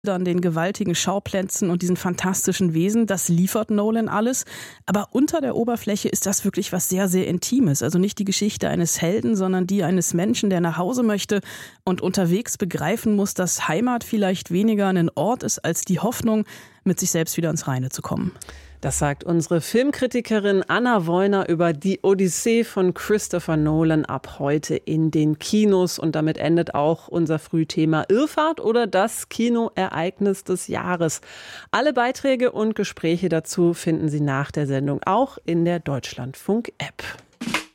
dann den gewaltigen Schauplätzen und diesen fantastischen Wesen, das liefert Nolan alles. Aber unter der Oberfläche ist das wirklich was sehr, sehr Intimes. Also nicht die Geschichte eines Helden, sondern die eines Menschen, der nach Hause möchte und unterwegs begreifen muss, dass Heimat vielleicht weniger ein Ort ist als die Hoffnung, mit sich selbst wieder ins Reine zu kommen. Das sagt unsere Filmkritikerin Anna Wollner über die Odyssee von Christopher Nolan ab heute in den Kinos. Und damit endet auch unser Frühthema Irrfahrt oder das Kinoereignis des Jahres. Alle Beiträge und Gespräche dazu finden Sie nach der Sendung auch in der Deutschlandfunk-App.